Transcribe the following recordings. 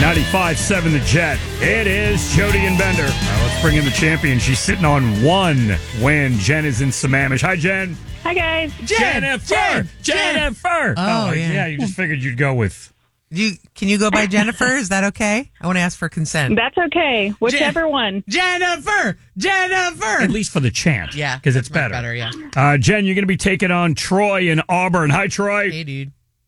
95.7 The Jet. It is Jody and Bender. Let's bring in the champion. She's sitting on one win. Jen is in Sammamish. Hi, Jen. Hi, guys. Jennifer. Oh, yeah. You just figured you'd go with. Can you go by Jennifer? Is that okay? I want to ask for consent. That's okay. Whichever one. Jennifer! At least for the chant. Yeah. Because it's much better. Yeah. Jen, you're going to be taking on Troy in Auburn. Hi, Troy. Hey, dude.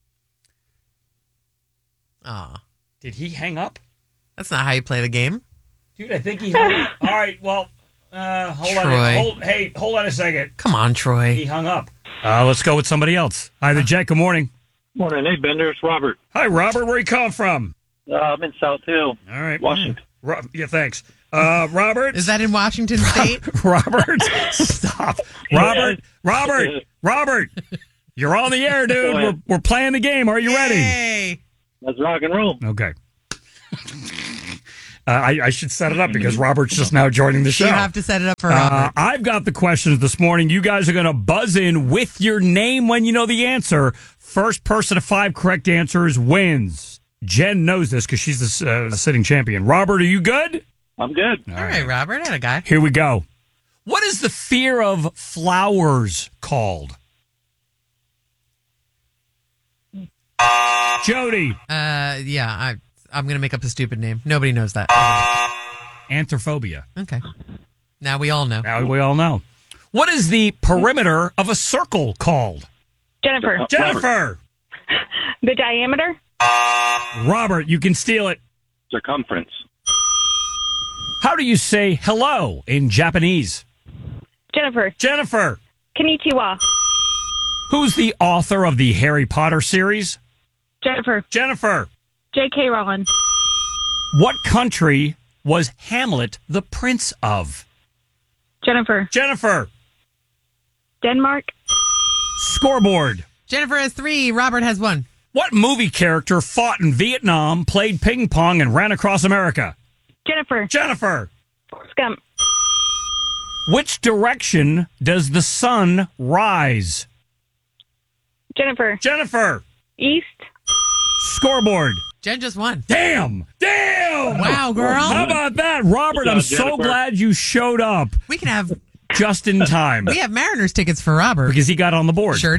Aw. Did he hang up? That's not how you play the game. Dude, I think he hung up. All right, well, hold on. Hold on a second. Come on, Troy. He hung up. Let's go with somebody else. Hi, the Jet. Good morning. Morning. Hey, Bender. It's Robert. Hi, Robert. Where you come from? I'm in South Hill. All right. Washington. Yeah, thanks. Robert? Is that in Washington State? Robert? Stop. Robert! You're on the air, dude. We're playing the game. Are you ready? Hey. Let's rock and roll. Okay. I should set it up because Robert's just now joining the show. You have to set it up for Robert. I've got the questions this morning. You guys are going to buzz in with your name when you know the answer. First person to 5 correct answers wins. Jen knows this because she's the sitting champion. Robert, are you good? I'm good. All right, Robert. I had a guy. Here we go. What is the fear of flowers called? Jody. Yeah, I'm going to make up a stupid name. Nobody knows that. Anthrophobia. Okay. Now we all know. Now we all know. What is the perimeter of a circle called? Jennifer. Jennifer. The diameter? Robert, you can steal it. Circumference. How do you say hello in Japanese? Jennifer. Jennifer. Konnichiwa. Who's the author of the Harry Potter series? Jennifer. Jennifer. J.K. Rowling. What country was Hamlet the prince of? Jennifer. Jennifer. Denmark. Scoreboard. Jennifer has 3. Robert has 1. What movie character fought in Vietnam, played ping pong, and ran across America? Jennifer. Jennifer. Forrest Gump. Which direction does the sun rise? Jennifer. Jennifer. East. Scoreboard. Jen just won. Damn! Wow, girl. How about that? Robert, I'm so Jennifer. glad you showed up We can have just in time Mariners tickets for Robert. because he got on the board. Sure